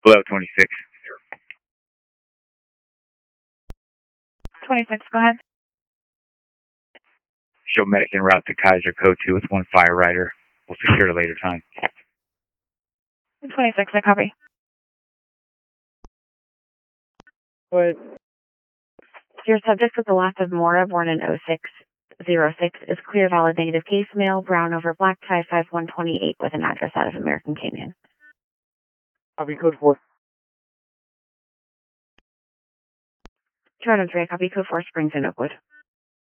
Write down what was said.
Hello, 26. 26, go ahead. Show medic en route to Kaiser Code 2 with one fire rider. We'll secure at a later time. 26, I copy. What? Your subject with the last of Mora, born in 0606, is clear, valid, negative case, male, brown over black, tie 5128, with an address out of American Canyon. Copy code 4. Toronto 3, copy code 4, Springs in Oakwood.